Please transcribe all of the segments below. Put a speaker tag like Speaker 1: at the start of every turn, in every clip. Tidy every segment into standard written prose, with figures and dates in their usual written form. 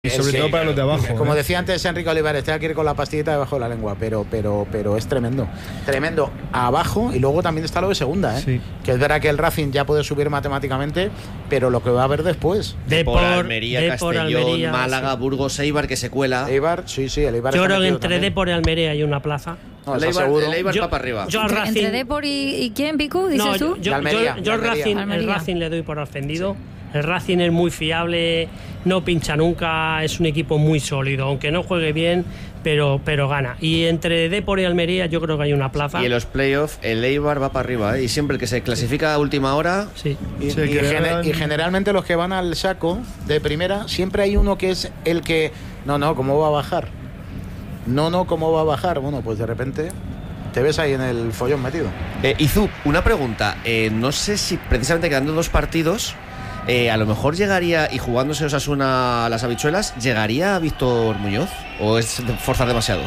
Speaker 1: Y sobre todo para los de abajo.
Speaker 2: Como decía antes Enrique Olivares, tengo que ir con la pastillita debajo de la lengua, pero es tremendo. Tremendo abajo, y luego también está lo de segunda, ¿eh? Sí. Que es verdad que el Racing ya puede subir matemáticamente, pero lo que va a haber después.
Speaker 3: Por Almería, Castellón, Málaga, sí. Burgos, Eibar, que se cuela.
Speaker 2: Eibar, sí, el Eibar.
Speaker 4: Yo creo que entre Depor y Almería hay una plaza.
Speaker 3: No, el Eibar va para arriba.
Speaker 5: ¿Entre Depor y quién, Picu, dices tú?
Speaker 4: Yo el Racing le doy por ascendido. Sí. El Racing es muy fiable, no pincha nunca, es un equipo muy sólido, aunque no juegue bien, pero gana. Y entre Depor y Almería yo creo que hay una plaza.
Speaker 3: Y en los playoffs el Eibar va para arriba, ¿eh? Y siempre el que se clasifica a última hora.
Speaker 4: Sí.
Speaker 2: Y generalmente los que van al saco de primera, siempre hay uno que es el que ¿cómo va a bajar? ¿Cómo va a bajar? Bueno, pues de repente te ves ahí en el follón metido.
Speaker 3: Izu, una pregunta. No sé si precisamente quedando 2 partidos, a lo mejor llegaría, y jugándose Osasuna las habichuelas, ¿llegaría Víctor Muñoz? ¿O es forzar demasiado?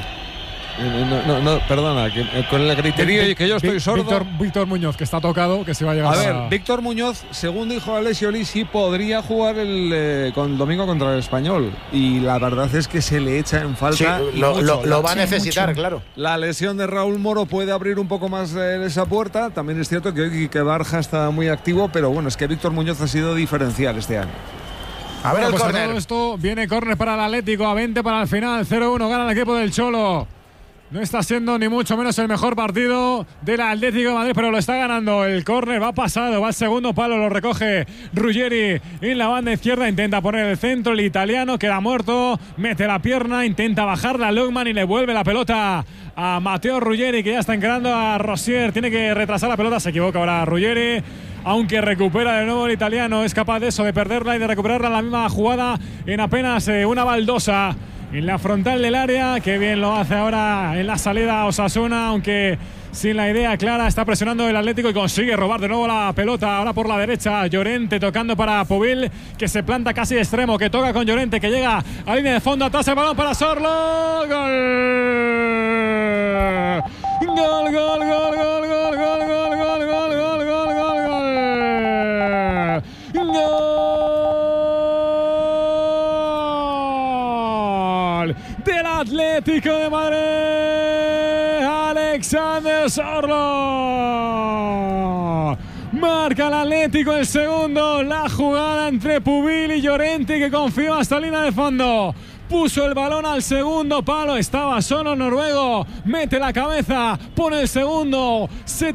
Speaker 6: No, perdona, con el criterio que yo estoy sordo.
Speaker 7: Víctor Muñoz, que está tocado, que se va a llegar.
Speaker 6: A ver, Víctor Muñoz, según dijo Alessio Lisi, podría jugar el domingo contra el Español. Y la verdad es que se le echa en falta.
Speaker 2: Sí, lo va a necesitar, mucho. Claro.
Speaker 6: La lesión de Raúl Moro puede abrir un poco más esa puerta. También es cierto que Barja está muy activo, pero bueno, es que Víctor Muñoz ha sido diferencial este año.
Speaker 7: A ver, pues córner. Todo esto viene córner para el Atlético, a 20 para el final, 0-1, gana el equipo del Cholo. No está siendo ni mucho menos el mejor partido del Atlético de Madrid, pero lo está ganando. El córner va pasado, va al segundo palo, lo recoge Ruggeri en la banda izquierda, intenta poner el centro, el italiano queda muerto, mete la pierna, intenta bajarla a Lugman y le vuelve la pelota a Matteo Ruggeri, que ya está encarando a Rosier, tiene que retrasar la pelota, se equivoca ahora Ruggeri, aunque recupera de nuevo el italiano, es capaz de eso, de perderla y de recuperarla en la misma jugada en apenas una baldosa. En la frontal del área, que bien lo hace ahora en la salida Osasuna, aunque sin la idea clara, está presionando el Atlético y consigue robar de nuevo la pelota, ahora por la derecha, Llorente tocando para Pubil, que se planta casi de extremo, que toca con Llorente, que llega a línea de fondo, atrás el balón para Sorlo, ¡gol! ¡Gol, gol, gol, gol, gol, gol, gol, gol, gol, gol, gol, gol, gol! Del Atlético de Madrid, Alexander Sorlo marca el Atlético el segundo, la jugada entre Pubil y Llorente, que confió hasta línea de fondo, puso el balón al segundo palo, estaba solo el noruego, mete la cabeza, pone el segundo,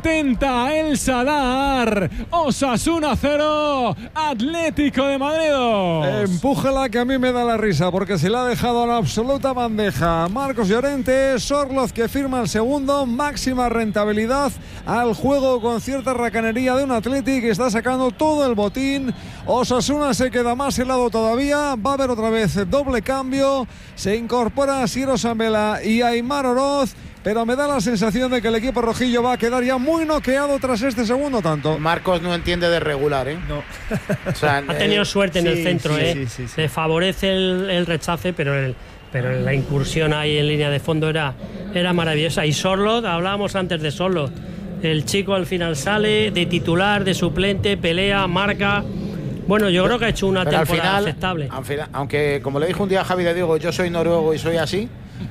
Speaker 7: 70 el Sadar, Osasuna 0, Atlético de Madrid 2.
Speaker 6: Empújala, que a mí me da la risa, porque se le ha dejado a la absoluta bandeja Marcos Llorente. Sorloz, que firma el segundo, máxima rentabilidad al juego con cierta racanería de un Atlético que está sacando todo el botín. Osasuna se queda más helado todavía, va a haber otra vez doble cambio, se incorpora Siero Zambela y Aimar Oroz, pero me da la sensación de que el equipo rojillo va a quedar ya muy noqueado tras este segundo tanto.
Speaker 2: Marcos no entiende de regular, ¿eh?
Speaker 4: No. O sea, ha tenido suerte en el centro, sí. Le favorece el rechace, pero la incursión ahí en línea de fondo era maravillosa. Y Sorloth, hablábamos antes de Sorloth, el chico al final sale de titular, de suplente, pelea, marca. Bueno, yo creo que ha hecho una temporada aceptable.
Speaker 2: Al final, aunque, como le dijo un día a Javi de Diego, yo soy noruego y soy así,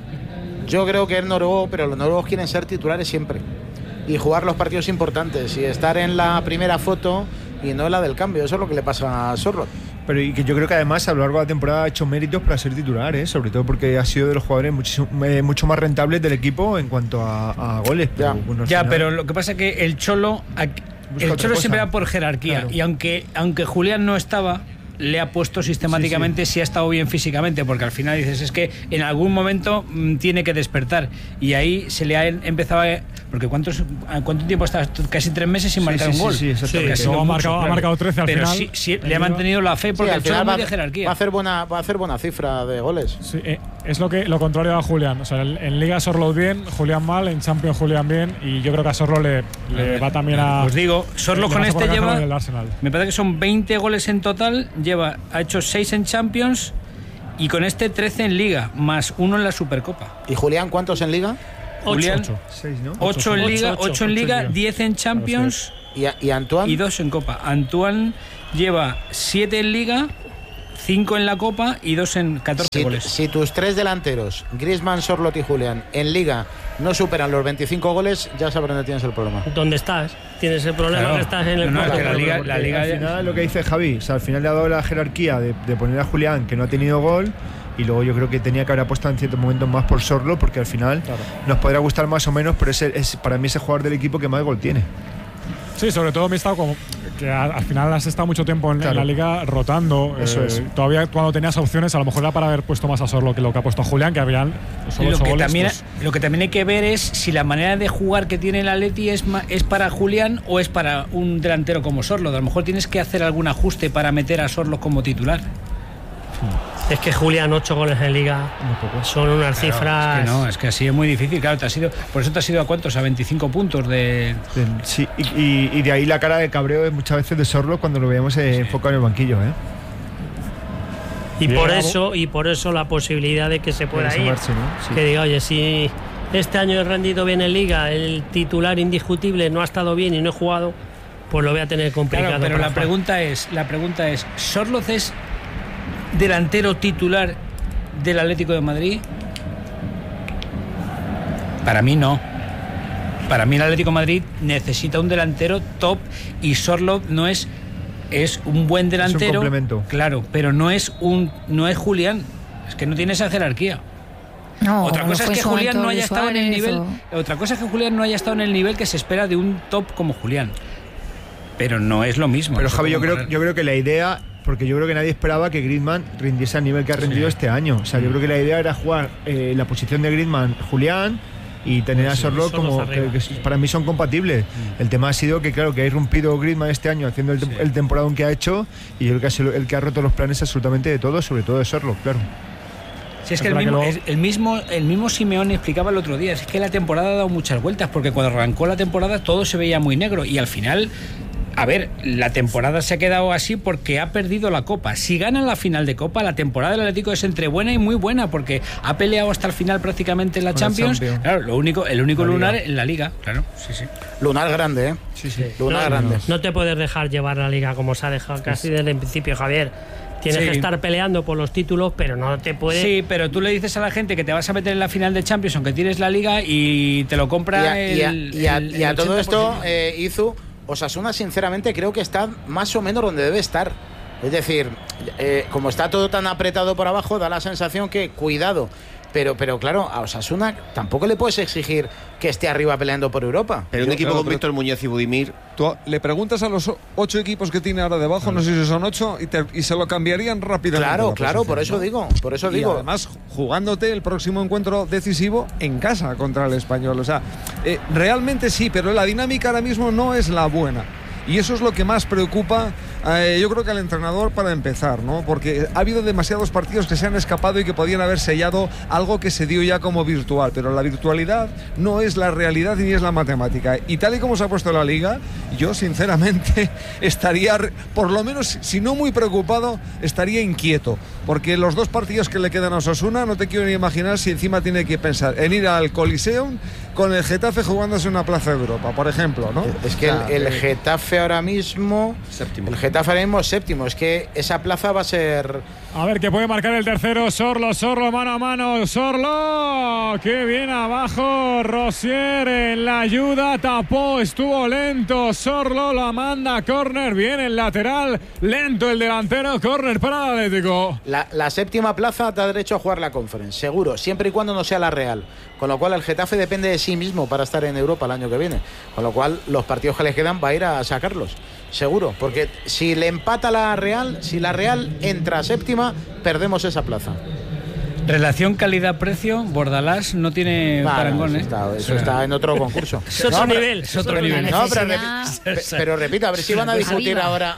Speaker 2: yo creo que es noruego, pero los noruegos quieren ser titulares siempre y jugar los partidos importantes y estar en la primera foto y no en la del cambio. Eso es lo que le pasa a Sorloth.
Speaker 1: Pero y que yo creo que además a lo largo de la temporada ha hecho méritos para ser titular, sobre todo porque ha sido de los jugadores mucho más rentables del equipo en cuanto a goles. Pero,
Speaker 8: pero lo que pasa es que el Cholo siempre va por jerarquía, claro. Y aunque Julián no estaba, le ha puesto sistemáticamente si ha estado bien físicamente, porque al final dices, es que en algún momento tiene que despertar, y ahí se le ha empezado a... Porque ¿cuánto tiempo estás? Casi 3 meses sin marcar un gol.
Speaker 7: Sí, ha marcado 13 al
Speaker 8: pero
Speaker 7: final.
Speaker 8: Pero sí, le ha mantenido la fe, porque el Cholo es muy de jerarquía.
Speaker 2: Va a hacer buena cifra de goles.
Speaker 7: Sí, es lo contrario a Julián. O sea, en Liga Sorloth bien, Julián mal, en Champions Julián bien, y yo creo que a Sorloth le va también a...
Speaker 8: Pues digo, Sorloth con este lleva... Me parece que son 20 goles en total, ha hecho 6 en Champions, y con este 13 en Liga, más 1 en la Supercopa.
Speaker 2: ¿Y Julián cuántos en Liga?
Speaker 8: Julián, 8 en Liga,
Speaker 7: 8
Speaker 8: en Liga, 10 en Champions,
Speaker 2: ¿Y Antoine?
Speaker 8: Y 2 en Copa. Antoine lleva 7 en Liga, 5 en la Copa y 2 en 14 goles.
Speaker 2: Si tus 3 delanteros, Griezmann, Sorloth y Julián, en Liga no superan los 25 goles, ya sabrás dónde tienes el problema.
Speaker 4: ¿Dónde estás? Tienes el problema que estás en el
Speaker 8: la Liga
Speaker 1: al final, lo que dice Javi, o sea, al final le ha dado la jerarquía de poner a Julián, que no ha tenido gol, y luego yo creo que tenía que haber apostado en ciertos momentos más por Sorloth, porque al final nos podrá gustar más o menos, pero es para mí ese jugador del equipo que más gol tiene.
Speaker 7: Sí, sobre todo me he estado como que al final has estado mucho tiempo en la Liga rotando.
Speaker 1: Eso es.
Speaker 7: Todavía cuando tenías opciones, a lo mejor era para haber puesto más a Sorloth que lo que ha puesto Julián, que habían solo 8 goles.
Speaker 8: Lo que también hay que ver es si la manera de jugar que tiene el Atleti es para Julián o es para un delantero como Sorloth. A lo mejor tienes que hacer algún ajuste para meter a Sorloth como titular.
Speaker 4: Es que Julián, 8 goles en Liga son unas cifras.
Speaker 8: Es que así es muy difícil. Claro, por eso te has ido a cuántos, a 25 puntos de.
Speaker 1: Sí, y de ahí la cara de cabreo muchas veces de Sorloth cuando lo veíamos enfocado en el banquillo, ¿eh?
Speaker 4: Y por eso la posibilidad de que se pueda ir.
Speaker 1: Marche, ¿no? Sí.
Speaker 4: Que diga, oye, si este año he rendido bien en Liga, el titular indiscutible no ha estado bien y no he jugado, pues lo voy a tener complicado.
Speaker 8: Claro, pero la pregunta es, ¿Sorloth es delantero titular del Atlético de Madrid? Para mí no. Para mí el Atlético de Madrid necesita un delantero top y Sorloth no es un buen delantero.
Speaker 1: Es un complemento.
Speaker 8: Claro, pero no es Julián. Es que no tiene esa jerarquía.
Speaker 5: No,
Speaker 8: otra cosa es que Julián no haya estado en el nivel.
Speaker 5: Otra
Speaker 8: cosa es que Julián no haya estado en el nivel que se espera de un top como Julián. Pero no es lo mismo.
Speaker 1: Pero Javi, yo creo que la idea, porque yo creo que nadie esperaba que Griezmann rindiese al nivel que ha rendido este año. O sea, yo creo que la idea era jugar la posición de Griezmann, Julián, y tener a Sorloth como que para mí son compatibles. El tema ha sido que, claro, que ha irrumpido Griezmann este año haciendo el temporadón que ha hecho, y yo creo que ha sido el que ha roto los planes absolutamente de todo, sobre todo de Sorloth, claro.
Speaker 8: Sí, es que el mismo Simeone explicaba el otro día, es que la temporada ha dado muchas vueltas, porque cuando arrancó la temporada todo se veía muy negro y al final, a ver, la temporada se ha quedado así porque ha perdido la Copa. Si gana la final de Copa, la temporada del Atlético es entre buena y muy buena, porque ha peleado hasta el final prácticamente en la Champions. Claro, el único lunar en la Liga, claro. Sí.
Speaker 2: Lunar grande, ¿eh?
Speaker 1: Sí.
Speaker 2: Lunar grande.
Speaker 4: No te puedes dejar llevar la Liga como se ha dejado casi desde el principio, Javier. Tienes que estar peleando por los títulos, pero no te puedes.
Speaker 8: Sí, pero tú le dices a la gente que te vas a meter en la final de Champions aunque tienes la Liga y te lo compra
Speaker 2: y a todo esto, Izu, Osasuna sinceramente creo que está más o menos donde debe estar. Es decir, como está todo tan apretado por abajo, da la sensación que cuidado. Pero claro, a Osasuna tampoco le puedes exigir que esté arriba peleando por Europa.
Speaker 3: Pero un equipo con Víctor Muñoz y Budimir.
Speaker 6: Tú le preguntas a los 8 equipos que tiene ahora debajo, no sé si son 8, y se lo cambiarían rápidamente.
Speaker 2: Claro, por eso digo. Y
Speaker 6: además, jugándote el próximo encuentro decisivo en casa contra el Español. O sea, realmente sí, pero la dinámica ahora mismo no es la buena. Y eso es lo que más preocupa, yo creo que al entrenador para empezar, ¿no? Porque ha habido demasiados partidos que se han escapado y que podían haber sellado algo que se dio ya como virtual. Pero la virtualidad no es la realidad ni es la matemática. Y tal y como se ha puesto la Liga, yo sinceramente estaría, por lo menos, si no muy preocupado, estaría inquieto. Porque los 2 partidos que le quedan a Osasuna, no te quiero ni imaginar si encima tiene que pensar en ir al Coliseum con el Getafe jugándose una plaza de Europa, por ejemplo, ¿no?
Speaker 2: Es que el Getafe ahora mismo séptimo. El Getafe ahora mismo séptimo. Es que esa plaza va a ser.
Speaker 7: A ver, que puede marcar el tercero. Sorloth mano a mano. Sorloth, qué bien abajo. Rosier en la ayuda, tapó, estuvo lento. Sorloth la manda a córner. Viene el lateral, lento el delantero. Córner para el Atlético.
Speaker 2: La séptima plaza te da derecho a jugar la Conference, seguro, siempre y cuando no sea la Real. Con lo cual el Getafe depende de sí mismo para estar en Europa el año que viene. Con lo cual los partidos que les quedan va a ir a sacarlos, seguro. Porque si le empata la Real, si la Real entra a séptima, perdemos esa plaza.
Speaker 8: Relación calidad-precio, Bordalás no tiene parangón, ¿eh?
Speaker 2: Eso está en otro concurso.
Speaker 4: Es otro nivel.
Speaker 2: No, pero repito, a ver si van a discutir ahora,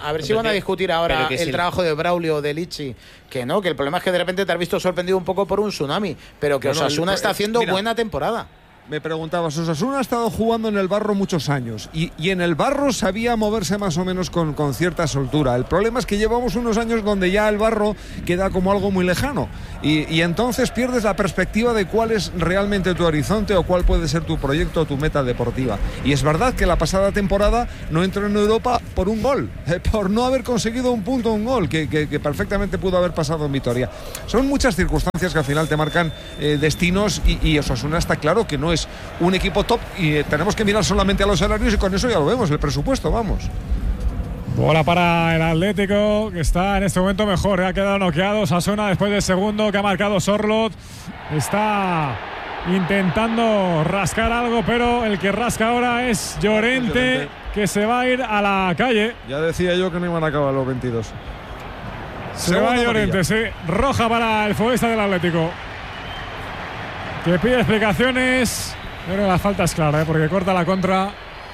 Speaker 2: el trabajo de Braulio o de Lichi, que no, que el problema es que de repente te has visto sorprendido un poco por un tsunami, pero que Osasuna está haciendo buena temporada.
Speaker 6: me preguntabas, Osasuna ha estado jugando en el barro muchos años y en el barro sabía moverse más o menos con cierta soltura. El problema es que llevamos unos años donde ya el barro queda como algo muy lejano y entonces pierdes la perspectiva de cuál es realmente tu horizonte o cuál puede ser tu proyecto o tu meta deportiva. Y es verdad que la pasada temporada no entró en Europa por un gol, por no haber conseguido un punto, un gol, que perfectamente pudo haber pasado en Vitoria. Son muchas circunstancias que al final te marcan destinos y Osasuna está claro que no es un equipo top y tenemos que mirar solamente a los salarios y con eso ya lo vemos, el presupuesto, vamos.
Speaker 7: Bola para el Atlético, que está en este momento mejor. Ha quedado noqueado Osasuna después del segundo que ha marcado Sorloth. Está intentando rascar algo, pero el que rasca ahora es Llorente, que se va a ir a la calle.
Speaker 6: Ya decía yo que no iban a acabar los 22.
Speaker 7: Se va Llorente, sí. Roja para el futbolista del Atlético, que pide explicaciones. Pero la falta es clara, porque corta la contra.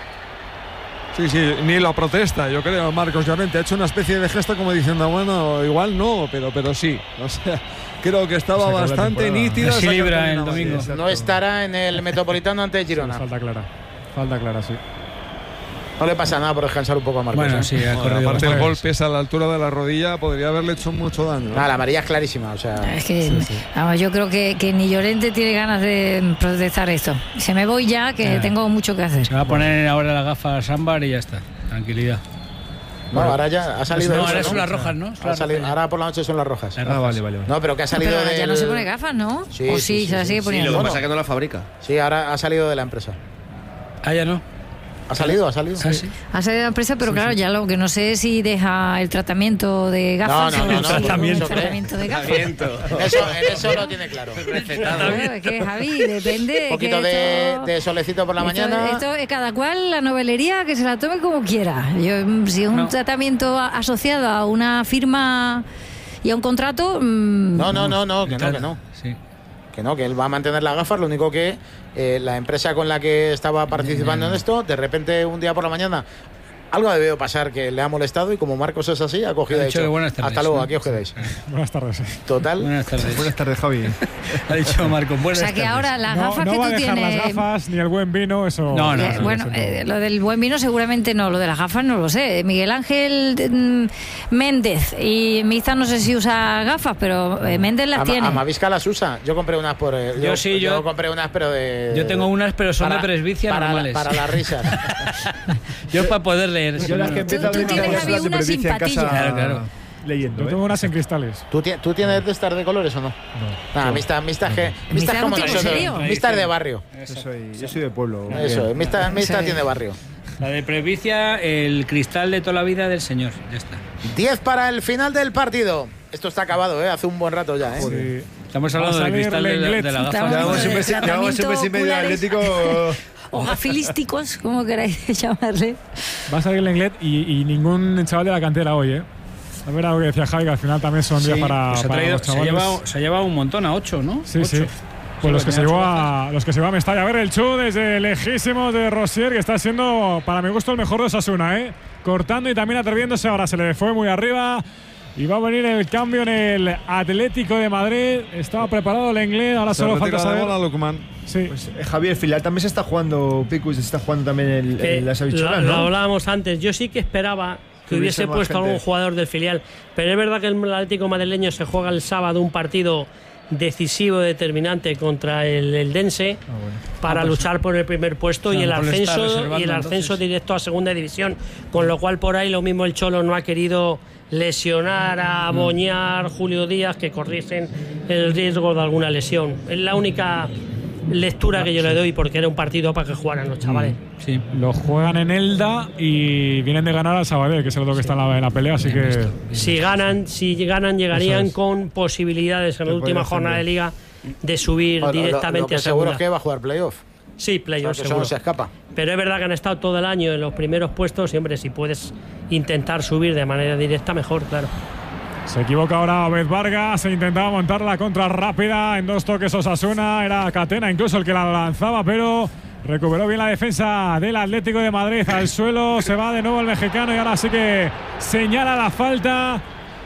Speaker 6: Sí, ni lo protesta, yo creo. Marcos Llorente ha hecho una especie de gesto como diciendo, bueno, igual no, pero sí. O sea, creo que estaba bastante nítida.
Speaker 8: Se libra el domingo.
Speaker 2: No estará en el Metropolitano ante Girona.
Speaker 7: Sí, falta clara, sí.
Speaker 2: No le pasa nada por descansar un poco a Marcos.
Speaker 8: Bueno, sí,
Speaker 6: aparte el golpe es a la altura de la rodilla, podría haberle hecho mucho daño.
Speaker 2: La amarilla es clarísima, o sea.
Speaker 5: Es que vamos, yo creo que ni Llorente tiene ganas de protestar esto. Se me voy ya, que tengo mucho que hacer.
Speaker 8: Se va a poner ahora las gafas ámbar y ya está. Tranquilidad.
Speaker 2: No, ahora ya ha salido.
Speaker 8: No, ahora son las rojas, ¿no?
Speaker 2: Ahora por la noche son las rojas.
Speaker 1: Vale.
Speaker 2: No, pero que ha salido.
Speaker 5: Pero ya no se pone gafas, ¿no?
Speaker 2: Sí,
Speaker 5: o sí, se las sigue poniendo.
Speaker 3: Lo que pasa es que no la fabrica.
Speaker 2: Sí, ahora ha salido de la empresa.
Speaker 8: Ya no.
Speaker 2: ¿Ha salido?
Speaker 8: Sí.
Speaker 5: Ha salido de la empresa, pero claro, ya lo que no sé es si deja el tratamiento de gafas
Speaker 2: o
Speaker 5: el
Speaker 2: tratamiento
Speaker 5: de gafas.
Speaker 2: En eso lo tiene claro.
Speaker 5: Es que, Javi, depende.
Speaker 2: Un poquito de solecito por la mañana.
Speaker 5: Esto cada cual, la novelería, que se la tome como quiera. Si es un tratamiento asociado a una firma y a un contrato.
Speaker 2: No, que no.
Speaker 8: Sí.
Speaker 2: Que él va a mantener las gafas, lo único que la empresa con la que estaba participando en esto, de repente un día por la mañana algo ha debido pasar que le ha molestado y como Marcos es así, ha cogido y dicho, hasta luego, aquí os quedáis.
Speaker 7: Buenas tardes.
Speaker 2: Total.
Speaker 8: Buenas tardes,
Speaker 1: Javi.
Speaker 8: Ha dicho Marcos, buenas tardes.
Speaker 5: O sea que ahora las gafas
Speaker 7: no
Speaker 5: que
Speaker 7: va
Speaker 5: tú
Speaker 7: a dejar
Speaker 5: tienes.
Speaker 7: las gafas ni el buen vino, eso.
Speaker 8: No.
Speaker 5: Bueno, lo del buen vino seguramente no, lo de las gafas no lo sé. Miguel Ángel Méndez y Miza no sé si usa gafas, pero Méndez las tiene.
Speaker 2: Amavisca las usa. Yo compré unas por. Yo compré unas, pero de.
Speaker 8: Yo tengo unas, pero son de presbicia normales.
Speaker 2: Para las risas.
Speaker 8: Yo para poder leer.
Speaker 1: Yo las que empiezo a ver
Speaker 5: una sin patillas.
Speaker 8: Claro.
Speaker 1: Leyendo.
Speaker 7: Yo tengo unas en cristales.
Speaker 2: ¿Tú tienes de estar de colores o no? No. Mista como nosotros. Mista de barrio.
Speaker 1: Yo soy de pueblo.
Speaker 2: Eso, Mista tiene barrio.
Speaker 8: La de presbicia, el cristal de toda la vida del señor. Ya está.
Speaker 2: 10 para el final del partido. Esto está acabado, hace un buen rato ya,
Speaker 7: Sí.
Speaker 8: Estamos hablando del cristal de la gafa.
Speaker 1: Llevamos un mes y medio Atlético.
Speaker 5: O gafilísticos, como queráis llamarle.
Speaker 7: Va a salir el Lenglet y ningún chaval de la cantera hoy, A ver algo que decía Javi, que al final también son días para los chavales.
Speaker 8: Se ha llevado un montón a 8, ¿no?
Speaker 7: Sí. Pues los que se llevó a Mestalla. A ver el chu desde lejísimos de Rosier, que está siendo, para mi gusto, el mejor de Osasuna, cortando y también atreviéndose. Ahora se le fue muy arriba. Y va a venir el cambio en el Atlético de Madrid. Estaba preparado el Lenglet, ahora solo falta saber.
Speaker 1: Sí. Pues, Javier, el filial también se está jugando, Pico, y se está jugando también las habichuelas, ¿no?
Speaker 4: Lo hablábamos antes. Yo sí que esperaba que hubiese puesto algún jugador del filial, pero es verdad que el Atlético madrileño se juega el sábado un partido decisivo, determinante contra el Dense para luchar por el primer puesto y el ascenso directo a segunda división, con lo cual por ahí lo mismo el Cholo no ha querido lesionar a Boñar, Julio Díaz, que corriesen el riesgo de alguna lesión. Es la única lectura que yo le doy, porque era un partido para que jugaran los chavales.
Speaker 7: Sí, lo juegan en Elda y vienen de ganar al Sabadell, que es el otro que está en la pelea, así que
Speaker 4: si ganan llegarían con posibilidades en la última jornada de liga de subir directamente a segunda.
Speaker 2: Seguro es que va a jugar playoff.
Speaker 4: Sí, playoff,
Speaker 2: seguro. Se escapa.
Speaker 4: Pero es verdad que han estado todo el año en los primeros puestos y, hombre, si puedes intentar subir de manera directa, mejor, claro.
Speaker 7: Se equivoca ahora Obed Vargas, se intentaba montar la contra rápida en 2 toques Osasuna, era Catena incluso el que la lanzaba, pero recuperó bien la defensa del Atlético de Madrid. Al suelo se va de nuevo el mexicano y ahora sí que señala la falta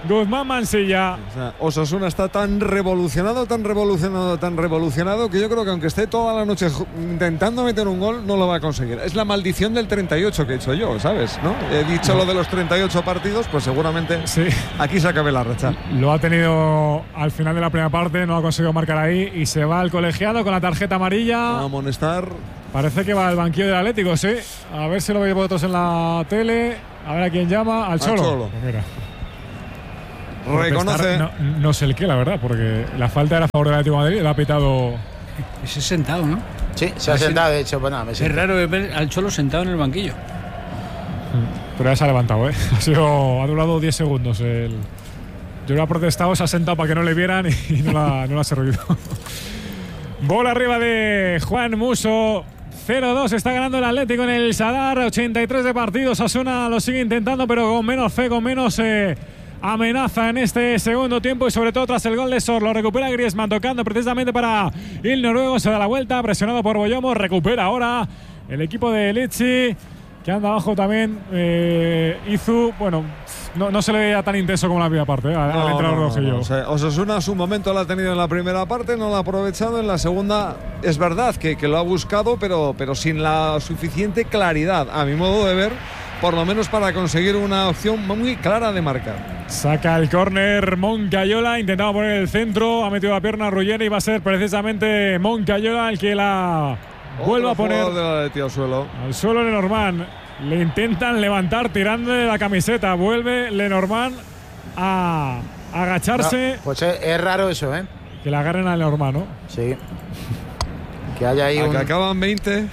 Speaker 7: Guzmán Mansilla.
Speaker 6: O sea, Osasuna está tan revolucionado que yo creo que aunque esté toda la noche intentando meter un gol, no lo va a conseguir. Es la maldición del 38 que he hecho yo, ¿sabes? ¿No? He dicho lo de los 38 partidos, pues seguramente sí. Aquí se acabe la racha.
Speaker 7: Lo ha tenido al final de la primera parte, no ha conseguido marcar ahí y se va al colegiado con la tarjeta amarilla.
Speaker 6: Va a amonestar.
Speaker 7: Parece que va al banquillo del Atlético, sí. A ver si lo veis vosotros en la tele. A ver a quién llama. Al Cholo. Pues mira.
Speaker 6: Reconoce.
Speaker 7: No sé el qué, la verdad, porque la falta era a favor del Atlético de Madrid. Le ha pitado.
Speaker 8: Ese sentado, ¿no?
Speaker 2: Sí, se ha sentado, de hecho. Pues nada,
Speaker 8: es raro ver al Cholo sentado en el banquillo.
Speaker 7: Pero ya se ha levantado, ¿eh? Ha durado 10 segundos. Yo lo ha protestado, se ha sentado para que no le vieran y no la ha servido. Bola arriba de Juan Musso. 0-2, está ganando el Atlético en el Sadar. 83 de partido. Osasuna lo sigue intentando, pero con menos fe, con menos amenaza en este segundo tiempo. Y sobre todo tras el gol de Sor. Lo recupera Griezmann, tocando precisamente para el noruego. Se da la vuelta, presionado por Boyomo. Recupera ahora el equipo de Lecce, que anda abajo también. Izu, bueno, no se le veía tan intenso como la primera parte al entrenador rojillo.
Speaker 6: O sea, Osasuna su momento lo ha tenido en la primera parte, no lo ha aprovechado. En la segunda es verdad que lo ha buscado, pero sin la suficiente claridad, a mi modo de ver, por lo menos para conseguir una opción muy clara de marcar.
Speaker 7: Saca el córner Moncayola, intentaba poner el centro, ha metido la pierna a Ruggeri y va a ser precisamente Moncayola el que la vuelva a poner al suelo Lenormand. Le intentan levantar tirando de la camiseta. Vuelve Lenormand a agacharse.
Speaker 2: No, pues es raro eso, ¿eh?
Speaker 7: Que la agarren a Lenormand, ¿no?
Speaker 2: Sí. Que haya ahí
Speaker 6: que acaban 20.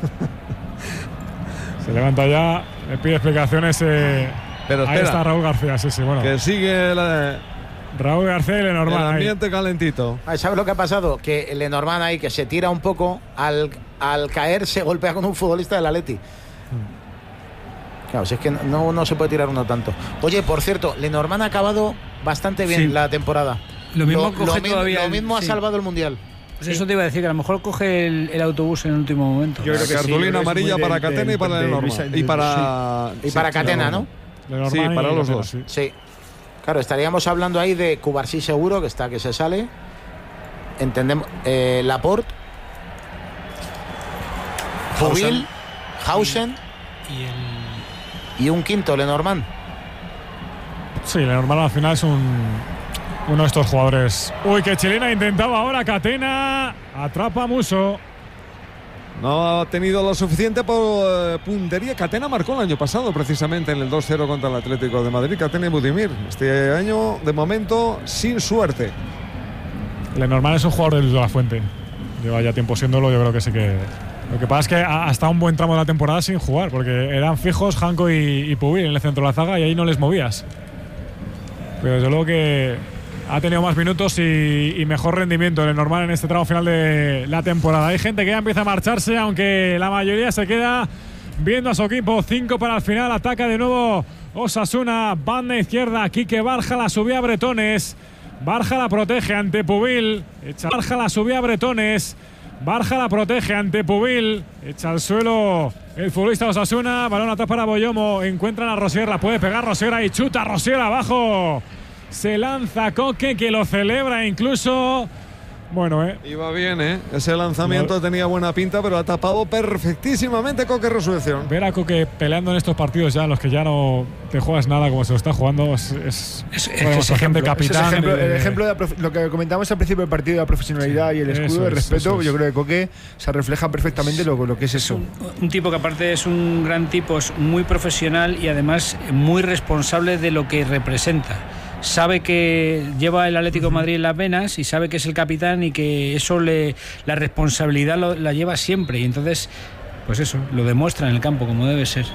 Speaker 7: Se levanta ya, le pide explicaciones.
Speaker 6: Pero
Speaker 7: ahí está Raúl García, sí, bueno.
Speaker 6: Que sigue
Speaker 7: Raúl García y Lenormand.
Speaker 6: El ambiente calentito.
Speaker 2: ¿Sabes lo que ha pasado? Que Lenormand ahí, que se tira un poco, al caer se golpea con un futbolista del Atleti. Claro, si es que no se puede tirar uno tanto. Oye, por cierto, Lenormand ha acabado bastante bien la temporada.
Speaker 8: Lo mismo
Speaker 2: ha salvado el Mundial.
Speaker 8: Pues eso te iba a decir, que a lo mejor coge el autobús en el último momento.
Speaker 6: Yo creo que cartulina amarilla para Catena y para Lenormand.
Speaker 2: Y para Catena, ¿no?
Speaker 6: Sí, para los dos.
Speaker 2: Sí. Claro, estaríamos hablando ahí de Cubarsí seguro, que se sale. Entendemos. Laporte. Jubil. Hausen. Y un quinto, Lenormand.
Speaker 7: Sí, Lenormand al final es uno de estos jugadores. Uy, que chilena intentaba ahora Catena. Atrapa a Musso.
Speaker 6: No ha tenido lo suficiente por puntería. Catena marcó el año pasado precisamente en el 2-0 contra el Atlético de Madrid. Catena y Budimir. Este año, de momento, sin suerte.
Speaker 7: Lenormand es un jugador de la Fuente. Lleva ya tiempo siéndolo, yo creo que sí que... Lo que pasa es que ha estado un buen tramo de la temporada sin jugar, porque eran fijos Janko y Pubil en el centro de la zaga y ahí no les movías. Pero desde luego que ha tenido más minutos y mejor rendimiento Lenormand en este tramo final de la temporada. Hay gente que ya empieza a marcharse, aunque la mayoría se queda viendo a su equipo. 5 para el final, ataca de nuevo Osasuna, banda izquierda, Quique Barja, la subía a Bretones. Barja la protege ante Pubil. Barja la subía a Bretones. Barja la protege ante Pubil. Echa al suelo el futbolista Osasuna. Balón atrás para Boyomo. Encuentran a Rosier. La puede pegar Rosier y chuta Rosier abajo. Se lanza Coque, que lo celebra incluso. Bueno,
Speaker 6: iba bien, ese lanzamiento tenía buena pinta, pero ha tapado perfectísimamente Coque Resurrección.
Speaker 7: Ver a Coque peleando en estos partidos ya en los que ya no te juegas nada como se lo está jugando es ejemplo, capitán.
Speaker 1: El ejemplo de lo que comentamos al principio del partido, de la profesionalidad y el escudo de respeto. Yo creo que Coque se refleja perfectamente lo que es eso.
Speaker 8: Un tipo que aparte es un gran tipo, es muy profesional y además muy responsable de lo que representa. Sabe que lleva el Atlético de Madrid en las venas y sabe que es el capitán y que eso la responsabilidad la lleva siempre, y entonces pues eso, lo demuestra en el campo como debe ser.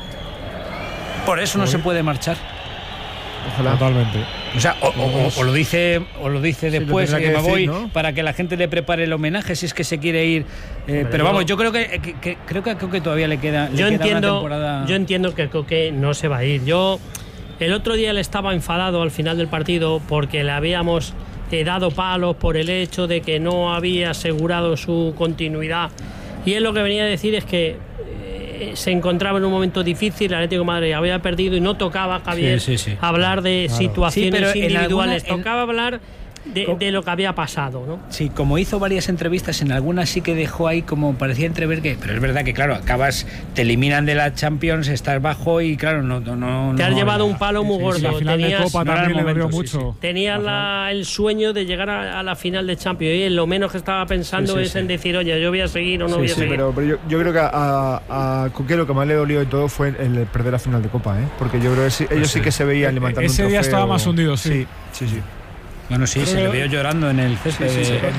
Speaker 8: Por eso no se puede marchar.
Speaker 7: Ojalá. Totalmente.
Speaker 8: O sea, o lo dice después, que me voy, ¿no? Para que la gente le prepare el homenaje si es que se quiere ir. Pero vamos, yo creo que a Coque todavía le queda una temporada.
Speaker 4: Yo entiendo que Coque no se va a ir. El otro día él estaba enfadado al final del partido porque le habíamos dado palos por el hecho de que no había asegurado su continuidad. Y él lo que venía a decir es que se encontraba en un momento difícil, el Atlético de Madrid había perdido y no tocaba, Javier, hablar de situaciones individuales, tocaba hablar de lo que había pasado, ¿no?
Speaker 8: Sí, como hizo varias entrevistas, en algunas sí que dejó ahí como parecía entrever que, pero es verdad que claro, te eliminan de la Champions, estás bajo y claro, no
Speaker 4: te has llevado un palo muy gordo.
Speaker 7: La final de Copa también le dolió mucho.
Speaker 4: Tenías el sueño de llegar a la final de Champions y lo menos que estaba pensando es en decir, oye, yo voy a seguir o no voy a seguir.
Speaker 1: Pero yo creo que a Coque lo que más le dolió de todo fue el perder la final de Copa, porque yo creo que ellos sí que se veían levantando un trofeo.
Speaker 7: Ese día estaba más hundido, sí.
Speaker 8: Bueno, sí, se le vio llorando en el césped.